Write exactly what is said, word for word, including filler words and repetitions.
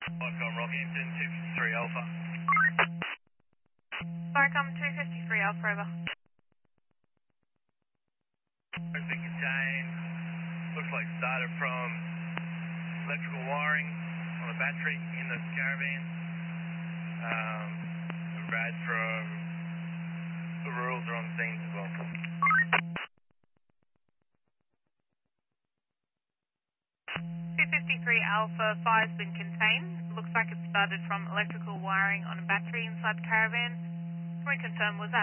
Vicom Rockhampton, two fifty-three Alpha. Vicom two fifty-three Alpha, over. Has been contained. Looks like started from electrical wiring on a battery in the caravan. Um, and Brad from the rurals are on the scene as well. two fifty-three Alpha, fire's been contained. Looks like it started from electrical wiring on a battery inside the caravan. Can we confirm, was that